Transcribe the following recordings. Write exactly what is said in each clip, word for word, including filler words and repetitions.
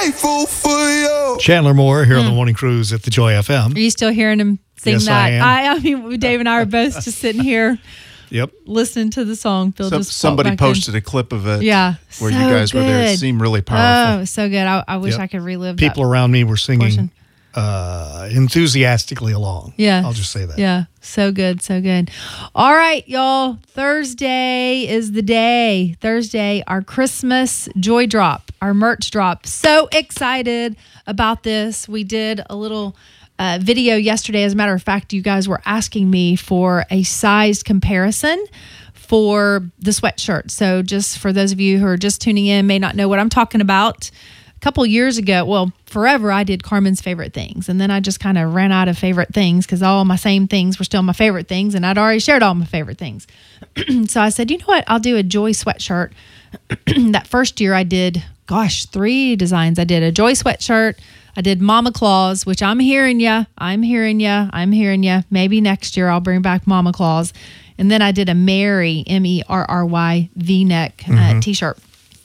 grateful for you. Chandler Moore here mm. on the Morning Cruise at the Joy F M. Are you still hearing him sing yes, that? I am. I, I mean, Dave and I are both just sitting here. Yep. Listening to the song. Phil so, just somebody posted in. a clip of it. Yeah. Where so you guys good. were there. It seemed really powerful. Oh, so good. I, I wish yep. I could relive People that around me were singing portion. uh, enthusiastically along. Yeah. I'll just say that. Yeah. So good. So good. All right, y'all. Thursday is the day. Thursday, our Christmas Joy Drop, our merch drop. So excited about this. We did a little uh, video yesterday. As a matter of fact, you guys were asking me for a size comparison for the sweatshirt. So just for those of you who are just tuning in, may not know what I'm talking about. A couple years ago, well, forever, I did Carmen's favorite things. And then I just kind of ran out of favorite things because all my same things were still my favorite things. And I'd already shared all my favorite things. So I said, you know what? I'll do a Joy sweatshirt. That first year I did, gosh, three designs. I did a Joy sweatshirt. I did Mama Claus, which I'm hearing ya. I'm hearing ya. I'm hearing ya. Maybe next year I'll bring back Mama Claus. And then I did a Mary, M E R R Y, V-neck mm-hmm. uh, T-shirt.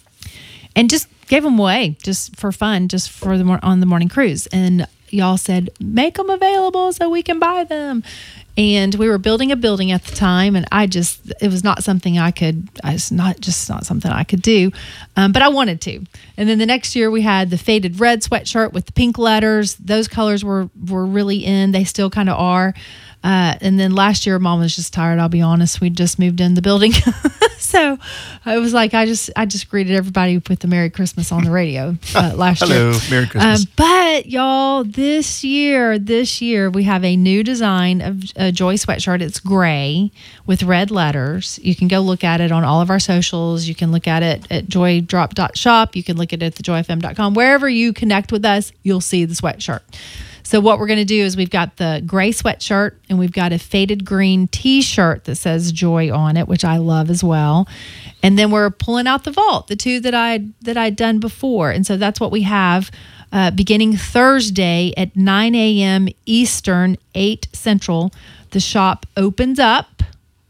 And just gave them away just for fun, just for the on the morning cruise. And y'all said, make them available so we can buy them. And we were building a building at the time, and I just, it was not something I could, it's not just not something I could do, um, but I wanted to. And then the next year we had the faded red sweatshirt with the pink letters. Those colors were, were really in. They still kind of are. Uh, and then last year, Mom was just tired. I'll be honest. We just moved in the building. So it was like, I just, I just greeted everybody with the Merry Christmas on the radio uh, last Hello, year. Hello, Merry Christmas. Um, but y'all, this year, this year, we have a new design of a Joy sweatshirt. It's gray with red letters. You can go look at it on all of our socials. You can look at it at joy drop dot shop. You can look at it at the joy f m dot com. Wherever you connect with us, you'll see the sweatshirt. So what we're going to do is we've got the gray sweatshirt and we've got a faded green T-shirt that says Joy on it, which I love as well. And then we're pulling out the vault, the two that I that I'd done before. And so that's what we have uh, beginning Thursday at nine a.m. Eastern, eight Central. The shop opens up.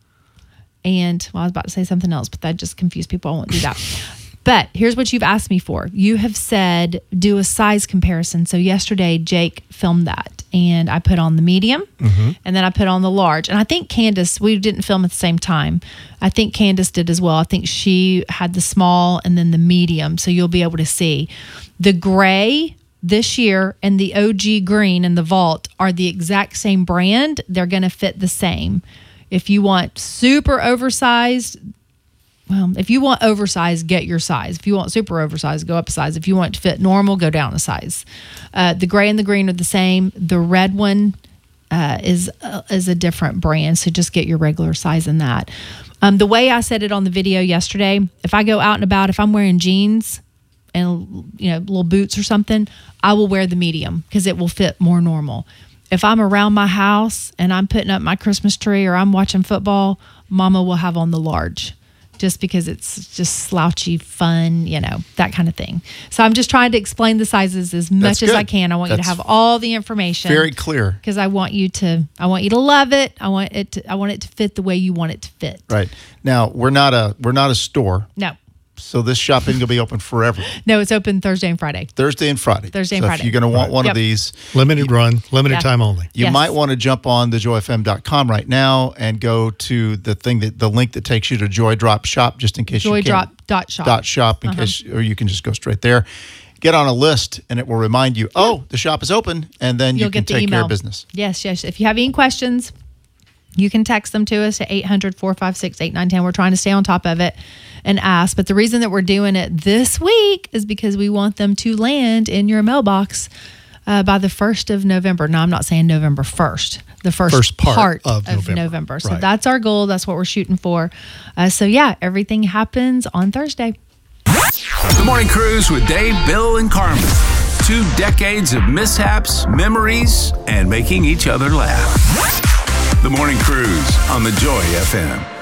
And well, I was about to say something else, but that just confused people. I won't do that. But here's what you've asked me for. You have said do a size comparison. So yesterday, Jake filmed that, and I put on the medium, mm-hmm. and then I put on the large. And I think Candace, we didn't film at the same time. I think Candace did as well. I think she had the small and then the medium, so you'll be able to see. The gray this year and the O G green and the vault are the exact same brand. They're going to fit the same. If you want super oversized, well, if you want oversized, get your size. If you want super oversized, go up a size. If you want it to fit normal, go down a size. Uh, the gray and the green are the same. The red one uh, is uh, is a different brand, so just get your regular size in that. Um, the way I said it on the video yesterday, if I go out and about, if I'm wearing jeans and you know little boots or something, I will wear the medium because it will fit more normal. If I'm around my house and I'm putting up my Christmas tree or I'm watching football, Mama will have on the large. Just because it's just slouchy, fun, you know, that kind of thing. So I'm just trying to explain the sizes as much as I can. I want That's you to have all the information. Very clear. Because I want you to, I want you to love it. I want it to, I want it to fit the way you want it to fit. Right. Now we're not a we're not a store. No. So this shop isn't going to be open forever. No, it's open Thursday and Friday. Thursday and Friday. Thursday and so Friday. If you're going to want right. one yep. of these. Limited you, run, limited yeah. time only. You yes. might want to jump on the joy f m dot com right now and go to the thing that the link that takes you to Joy Drop Shop just in case Joy you can. Drop dot shop. Dot shop in uh-huh. case, or you can just go straight there. Get on a list and it will remind you, oh, the shop is open, and then You'll you can get the take email. care of business. Yes, yes. If you have any questions, you can text them to us at eight hundred, four five six, eight nine one zero. We're trying to stay on top of it and ask. But the reason that we're doing it this week is because we want them to land in your mailbox uh, by the first of November. No, I'm not saying November first. The first, first part, part of, of November. November. So right. that's our goal. That's what we're shooting for. Uh, so, yeah, everything happens on Thursday. The Morning Cruise with Dave, Bill, and Carmen. Two decades of mishaps, memories, and making each other laugh. The Morning Cruise on the Joy F M.